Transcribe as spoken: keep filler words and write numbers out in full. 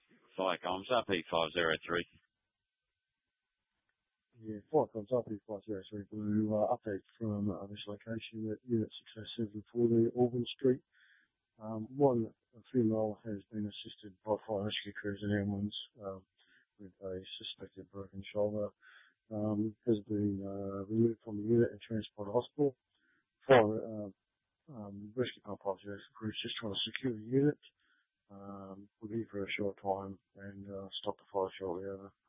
Fire comms, R P five zero three. Yeah, fire comms, R P five zero three Blue, uh, update from uh, this location at Unit six oh seven forty Auburn Street. Um, one a female has been assisted by fire rescue crews and ambulance um, with a suspected broken shoulder. Um, has been uh, removed from the unit and transported to hospital. Fire uh, um, rescue pump officers crews just trying to secure the unit. Um, we'll be for a short time and uh, stop the fire shortly over.